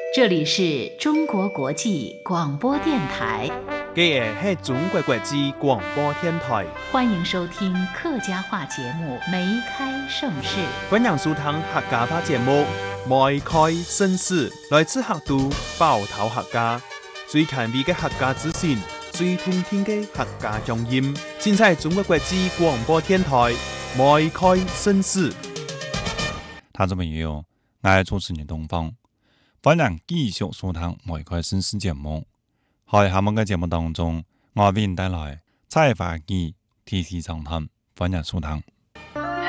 这里是中国国际广播电台， 这是中国国际广播电台， 欢迎收听客家话节目《梅开盛世》。 欢迎收听客家话节目《梅开盛世》，来自客都包头客家，最前卫的客家资讯，最通天的客家乡音。现在中国国际广播电台《梅开盛世》。 听众朋友，我是主持人东方。欢迎继续收聽《梅開盛世》節目。喺下面嘅節目當中，我為您帶來採訪記 TC 長談，歡迎收聽。